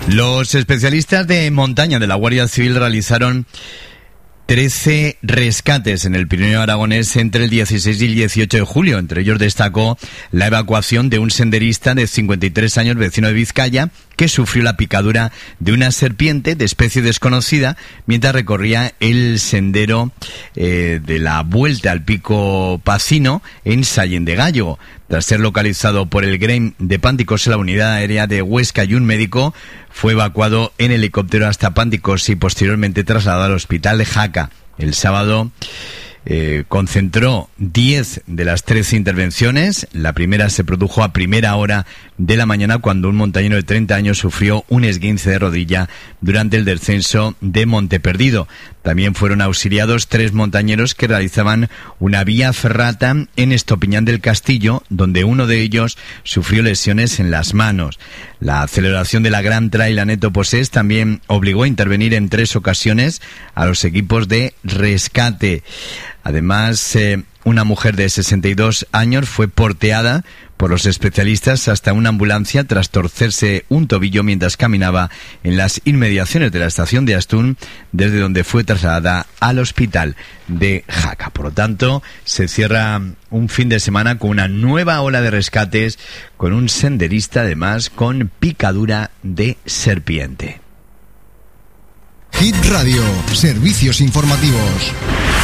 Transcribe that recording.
Los especialistas de montaña de la Guardia Civil realizaron 13 rescates en el Pirineo aragonés entre el 16 y el 18 de julio. Entre ellos destacó la evacuación de un senderista de 53 años, vecino de Vizcaya, que sufrió la picadura de una serpiente de especie desconocida mientras recorría el sendero de la Vuelta al Pico Pacino en Sallén de Gállego. Tras ser localizado por el GREIM de Pánticos en la unidad aérea de Huesca y un médico, fue evacuado en helicóptero hasta Pánticos y posteriormente trasladado al hospital de Jaca. El sábado concentró 10 de las 13 intervenciones. La primera se produjo a primera hora de la mañana cuando un montañero de 30 años sufrió un esguince de rodilla durante el descenso de Monte Perdido. También fueron auxiliados 3 montañeros que realizaban una vía ferrata en Estopiñán del Castillo, donde uno de ellos sufrió lesiones en las manos. La celebración de la Gran Trail Aneto Posés también obligó a intervenir en 3 ocasiones a los equipos de rescate. Además, una mujer de 62 años fue porteada por los especialistas hasta una ambulancia tras torcerse un tobillo mientras caminaba en las inmediaciones de la estación de Astún, desde donde fue trasladada al hospital de Jaca. Por lo tanto, se cierra un fin de semana con una nueva ola de rescates, con un senderista además con picadura de serpiente. Hit Radio, servicios informativos.